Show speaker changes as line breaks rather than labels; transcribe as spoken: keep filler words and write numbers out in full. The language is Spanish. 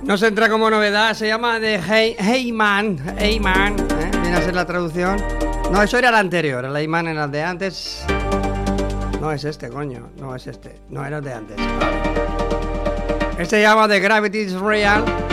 Nos entra como novedad, se llama de Hey, Hey Man, Hey Man, ¿eh? Viene a ser la traducción. No, eso era el anterior, el Hey Man era el de antes. No es este, coño, no es este, no era el de antes. Vale. Este se llama The Gravity is Real.